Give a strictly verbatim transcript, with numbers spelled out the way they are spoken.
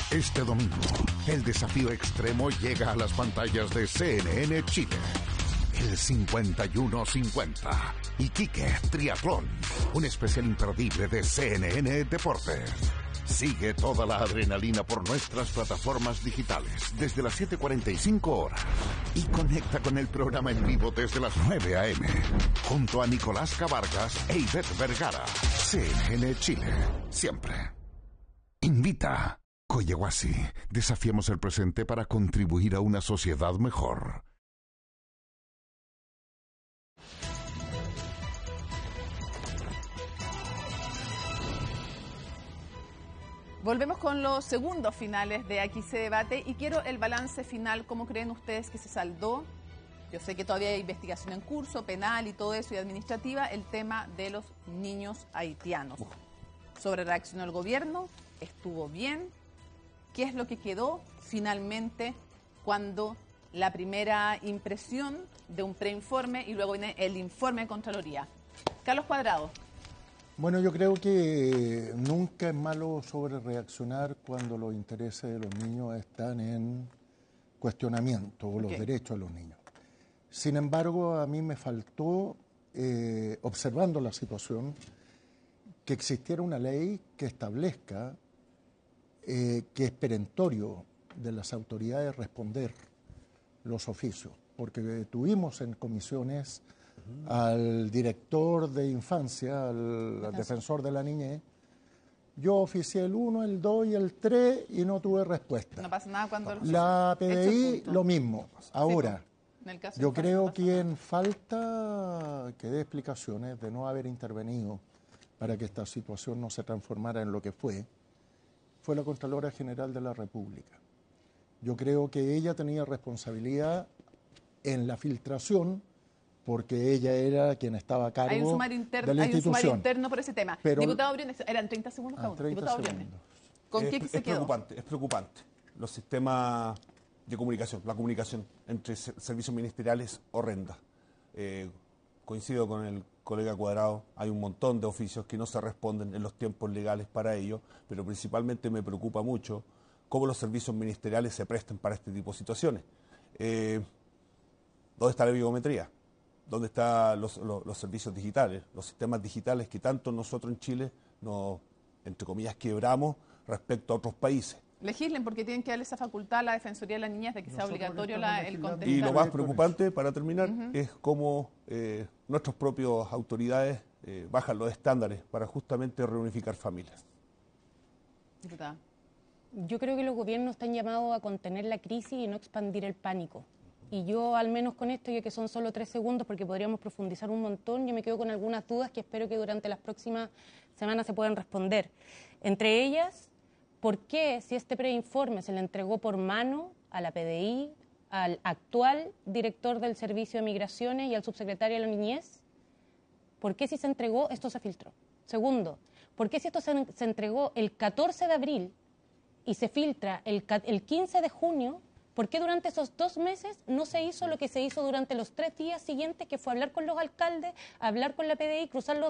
Este domingo, el desafío extremo llega a las pantallas de C N N Chile. El cincuenta y uno cincuenta. Iquique Triatlón. Un especial imperdible de C N N Deportes. Sigue toda la adrenalina por nuestras plataformas digitales desde las siete cuarenta y cinco horas. Y conecta con el programa en vivo desde las nueve a eme. Junto a Nicolás Cabargas e Ivette Vergara. C N N Chile. Siempre. Invita. Coyehuasi. Desafiamos el presente para contribuir a una sociedad mejor. Volvemos con los segundos finales de Aquí se debate y quiero el balance final. ¿Cómo creen ustedes que se saldó? Yo sé que todavía hay investigación en curso, penal y todo eso, y administrativa, el tema de los niños haitianos. ¿Sobre reaccionó el gobierno? ¿Estuvo bien? ¿Qué es lo que quedó finalmente cuando la primera impresión de un preinforme y luego viene el informe de Contraloría? Carlos Cuadrado. Bueno, yo creo que nunca es malo sobre reaccionar cuando los intereses de los niños están en cuestionamiento o los Okay. derechos de los niños. Sin embargo, a mí me faltó, eh, observando la situación, que existiera una ley que establezca eh, que es perentorio de las autoridades responder los oficios, porque tuvimos en comisiones al director de infancia, al, al defensor de la niñez. Yo oficié el uno, el dos y el tres y no tuve respuesta. No pasa nada cuando... La P D I lo mismo. Ahora, sí, en el caso yo de creo no que en falta que dé explicaciones de no haber intervenido para que esta situación no se transformara en lo que fue, fue la Contralora General de la República. Yo creo que ella tenía responsabilidad en la filtración, porque ella era quien estaba a cargo hay un sumario interno, de la hay institución. un sumario interno por ese tema. Pero, Diputado Briones, eran treinta segundos cada ah, uno. treinta Diputado segundos. Briones, ¿con es, qué es se quedó? preocupante, es preocupante. Los sistemas de comunicación, la comunicación entre servicios ministeriales es horrenda. Eh, coincido con el colega Cuadrado, hay un montón de oficios que no se responden en los tiempos legales para ello, pero principalmente me preocupa mucho cómo los servicios ministeriales se prestan para este tipo de situaciones. Eh, ¿Dónde está la biometría? ¿Dónde están los, los, los servicios digitales, los sistemas digitales que tanto nosotros en Chile nos, entre comillas, quebramos respecto a otros países? Legislen porque tienen que darle esa facultad a la Defensoría de las Niñas de que sea Nosotros obligatorio estamos la, el legislando. contenido. Y lo más preocupante, para terminar, Uh-huh. es cómo eh, nuestras propias autoridades eh, bajan los estándares para justamente reunificar familias. Diputada. Yo creo que los gobiernos están llamados a contener la crisis y no expandir el pánico. Y yo, al menos con esto, ya que son solo tres segundos, porque podríamos profundizar un montón, yo me quedo con algunas dudas que espero que durante las próximas semanas se puedan responder. Entre ellas, ¿por qué, si este preinforme se le entregó por mano a la P D I, al actual director del Servicio de Migraciones y al subsecretario de la Niñez, por qué si se entregó, esto se filtró? Segundo, ¿por qué si esto se, se entregó el catorce de abril y se filtra el, el quince de junio, ¿por qué durante esos dos meses no se hizo lo que se hizo durante los tres días siguientes, que fue hablar con los alcaldes, hablar con la P D I, cruzar los